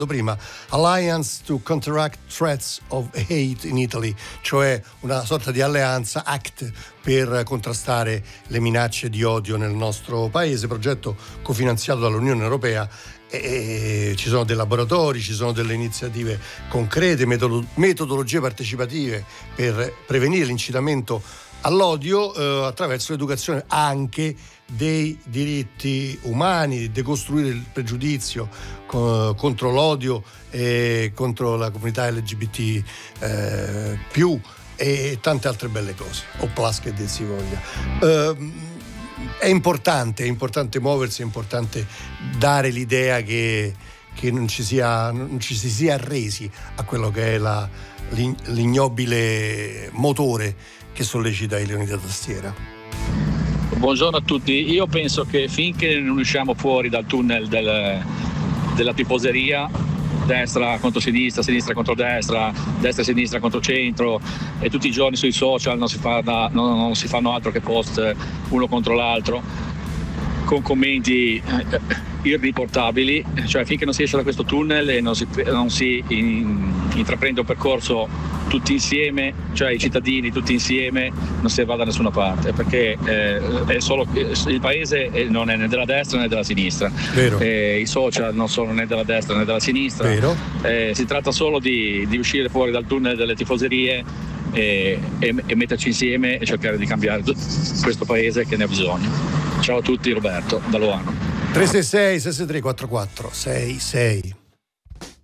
prima, Alliance to Counteract Threats of Hate in Italy, cioè una sorta di alleanza, ACT, per contrastare le minacce di odio nel nostro paese, progetto cofinanziato dall'Unione Europea. E ci sono dei laboratori, ci sono delle iniziative concrete, metodologie partecipative per prevenire l'incitamento all'odio attraverso l'educazione anche dei diritti umani, decostruire il pregiudizio contro l'odio e contro la comunità LGBT più e tante altre belle cose, o plus che dir si voglia. È importante muoversi, è importante dare l'idea che non ci si sia arresi a quello che è l'ignobile motore che sollecita i leoni da tastiera. Buongiorno a tutti. Io penso che finché non usciamo fuori dal tunnel della tifoseria, destra contro sinistra, sinistra contro destra, destra e sinistra contro centro, e tutti i giorni sui social non si fanno altro che post uno contro l'altro con commenti irriportabili, cioè finché non si esce da questo tunnel e non si intraprende un percorso tutti insieme, cioè i cittadini tutti insieme, non si va da nessuna parte, perché è solo il paese non è né della destra né della sinistra. I social non sono né della destra né della sinistra. Si tratta solo di uscire fuori dal tunnel delle tifoserie e metterci insieme e cercare di cambiare questo paese che ne ha bisogno. Ciao a tutti, Roberto da Loano. 366 663 44 66.